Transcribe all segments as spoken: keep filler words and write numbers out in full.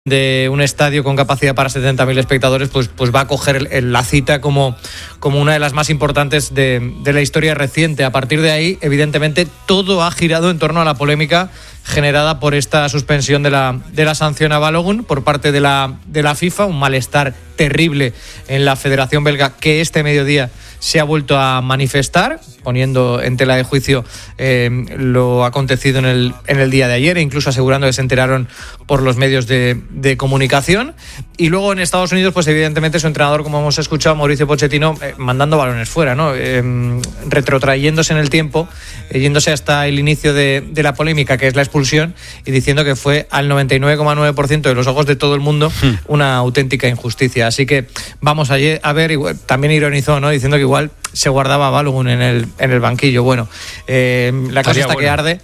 de un estadio con capacidad para setenta mil espectadores, pues, pues va a coger el, la cita como, como una de las más importantes de, de la historia reciente. A partir de ahí, evidentemente, todo ha girado en torno a la polémica generada por esta suspensión de la, de la sanción a Balogun por parte de la, de la FIFA, un malestar terrible en la Federación Belga que este mediodía se ha vuelto a manifestar, poniendo en tela de juicio eh, lo acontecido en el, en el día de ayer, e incluso asegurando que se enteraron por los medios de, de comunicación. Y luego en Estados Unidos, pues evidentemente su entrenador, como hemos escuchado, Mauricio Pochettino, eh, mandando balones fuera, ¿no? Eh, retrotrayéndose en el tiempo, eh, yéndose hasta el inicio de, de la polémica, que es la expulsión, y diciendo que fue al noventa y nueve coma nueve por ciento de los ojos de todo el mundo una auténtica injusticia. Así que vamos a, a ver, también ironizó, ¿no? Diciendo que igual se guardaba a Balogun en el, en el banquillo. Bueno, eh, la cosa está bueno. que arde.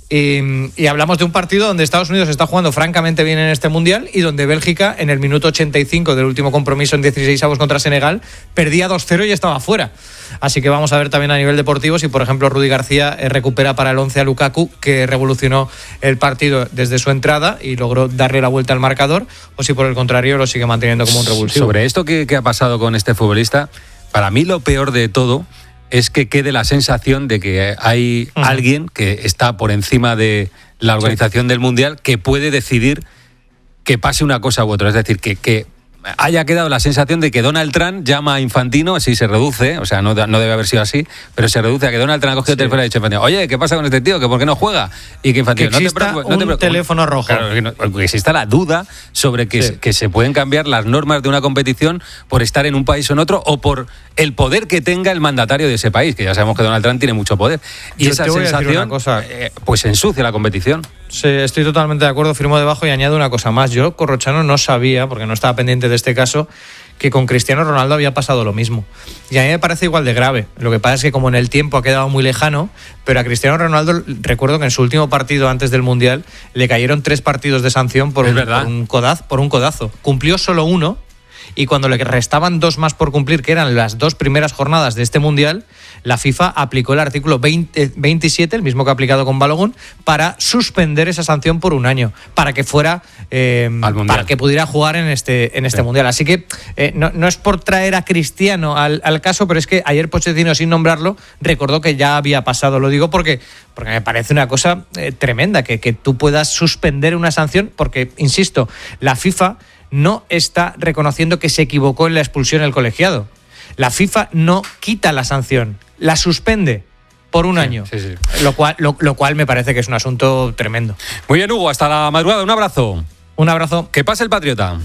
Y, y hablamos de un partido donde Estados Unidos está jugando francamente bien en este Mundial y donde Bélgica, en el minuto ochenta y cinco del último compromiso en dieciseisavos contra Senegal, perdía dos cero y estaba fuera. Así que vamos a ver también a nivel deportivo si, por ejemplo, Rudi García eh, recupera para el once a Lukaku, que revolucionó el partido desde su entrada y logró darle la vuelta al marcador, o si por el contrario lo sigue manteniendo como un revulsivo. Sobre esto que, que ha pasado con este futbolista, para mí lo peor de todo es que quede la sensación de que hay uh-huh. alguien que está por encima de la organización sí. del Mundial que puede decidir que pase una cosa u otra. Es decir, que, que haya quedado la sensación de que Donald Trump llama a Infantino, así se reduce, o sea, no, no debe haber sido así, pero se reduce a que Donald Trump ha cogido sí. el teléfono y ha dicho a Infantino, oye, ¿qué pasa con este tío? ¿Que por qué no juega? Y que Infantino, que exista no te un no te teléfono rojo. Claro, que, no, que exista la duda sobre que, sí. que se pueden cambiar las normas de una competición por estar en un país o en otro, o por el poder que tenga el mandatario de ese país, que ya sabemos que Donald Trump tiene mucho poder. Y Yo esa sensación, cosa. Eh, pues ensucia la competición. Sí, estoy totalmente de acuerdo, firmo debajo y añado una cosa más. Yo, Corrochano, no sabía, porque no estaba pendiente de este caso, que con Cristiano Ronaldo había pasado lo mismo. Y a mí me parece igual de grave. Lo que pasa es que como en el tiempo ha quedado muy lejano, pero a Cristiano Ronaldo recuerdo que en su último partido antes del Mundial le cayeron tres partidos de sanción por, un, por, un, codaz, por un codazo. Cumplió solo uno, y cuando le restaban dos más por cumplir, que eran las dos primeras jornadas de este Mundial, la FIFA aplicó el artículo veinte, veintisiete, el mismo que ha aplicado con Balogun, para suspender esa sanción por un año, para que fuera eh, para que pudiera jugar en este, en este sí. Mundial. Así que eh, no, no es por traer a Cristiano al, al caso, pero es que ayer Pochettino, sin nombrarlo, recordó que ya había pasado. Lo digo porque, porque me parece una cosa eh, tremenda, que, que tú puedas suspender una sanción, porque, insisto, la FIFA no está reconociendo que se equivocó en la expulsión del colegiado. La FIFA no quita la sanción, la suspende por un sí, año, sí, sí. Lo, cual, lo, lo cual me parece que es un asunto tremendo. Muy bien, Hugo, hasta la madrugada, un abrazo. Un abrazo. Que pase el Patriota.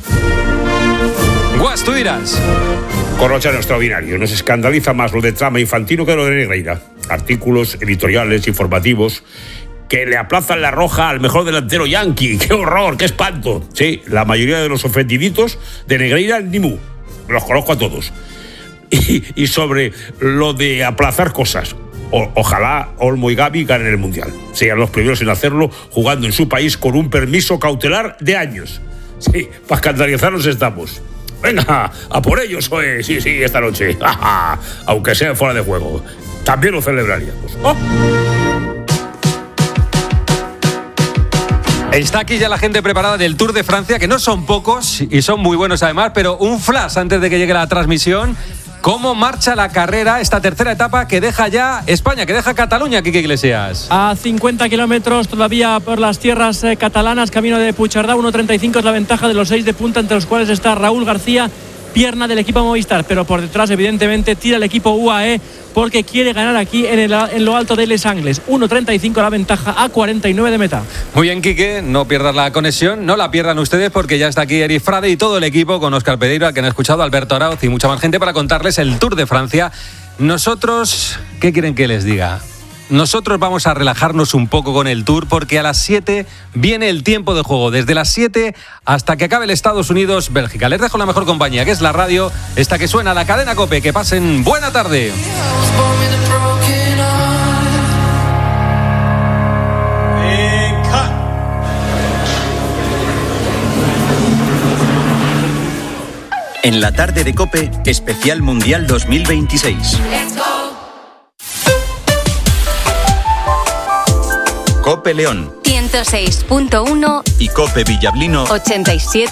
Guas, tú dirás. Corrochano extraordinario. Nos escandaliza más lo de Trama Infantino que lo de Negreira. Artículos editoriales, informativos, que le aplazan la roja al mejor delantero yanqui. ¡Qué horror! ¡Qué espanto! Sí, la mayoría de los ofendiditos de Negreira, ni mu. Los conozco a todos. Y, y sobre lo de aplazar cosas, o, ojalá Olmo y Gavi ganen el Mundial. Sean los primeros en hacerlo, jugando en su país con un permiso cautelar de años. Sí, para escandalizarnos estamos. Venga, a por ellos, oye. Sí, sí, esta noche. Aunque sea fuera de juego. También lo celebraríamos. ¡Oh! Está aquí ya la gente preparada del Tour de Francia, que no son pocos y son muy buenos además, pero un flash antes de que llegue la transmisión. ¿Cómo marcha la carrera, esta tercera etapa que deja ya España, que deja Cataluña, Quique Iglesias? A cincuenta kilómetros todavía por las tierras eh, catalanas, camino de Puigcerdá, uno treinta y cinco es la ventaja de los seis de punta, entre los cuales está Raúl García, pierna del equipo Movistar, pero por detrás evidentemente tira el equipo U A E porque quiere ganar aquí en, el, en lo alto de Les Angles. uno treinta y cinco la ventaja a cuarenta y nueve de meta. Muy bien, Quique, no pierdas la conexión, no la pierdan ustedes porque ya está aquí Eric Frade y todo el equipo con Óscar Pereiro, al que han escuchado, Alberto Arauz y mucha más gente para contarles el Tour de Francia. Nosotros, ¿qué quieren que les diga? Nosotros vamos a relajarnos un poco con el Tour porque a las siete viene el tiempo de juego. Desde las siete hasta que acabe el Estados Unidos-Bélgica. Les dejo la mejor compañía, que es la radio, esta que suena, la cadena COPE. Que pasen buena tarde. En la tarde de COPE, especial Mundial dos mil veintiséis. COPE León. ciento seis punto uno y Cope Villablino ochenta y siete